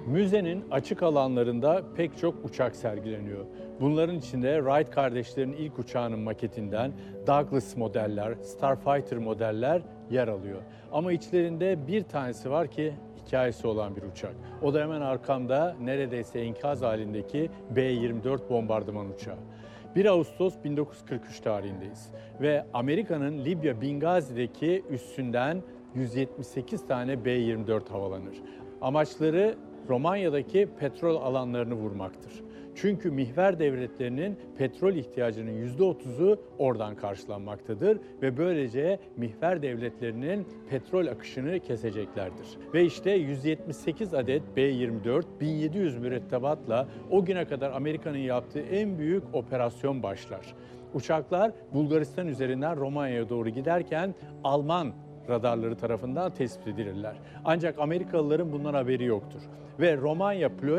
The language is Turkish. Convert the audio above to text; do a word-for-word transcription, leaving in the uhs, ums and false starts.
Müzenin açık alanlarında pek çok uçak sergileniyor. Bunların içinde Wright kardeşlerin ilk uçağının maketinden Douglas modeller, Starfighter modeller yer alıyor. Ama içlerinde bir tanesi var ki hikayesi olan bir uçak. O da hemen arkamda neredeyse enkaz halindeki B yirmi dört bombardıman uçağı. bir Ağustos bin dokuz yüz kırk üç tarihindeyiz ve Amerika'nın Libya Bingazi'deki üssünden yüz yetmiş sekiz tane B yirmi dört havalanır. Amaçları Romanya'daki petrol alanlarını vurmaktır. Çünkü mihver devletlerinin petrol ihtiyacının yüzde otuzu oradan karşılanmaktadır ve böylece mihver devletlerinin petrol akışını keseceklerdir. Ve işte yüz yetmiş sekiz adet B yirmi dört, bin yedi yüz mürettebatla o güne kadar Amerika'nın yaptığı en büyük operasyon başlar. Uçaklar Bulgaristan üzerinden Romanya'ya doğru giderken Alman radarları tarafından tespit edilirler. Ancak Amerikalıların bundan haberi yoktur. Ve Romanya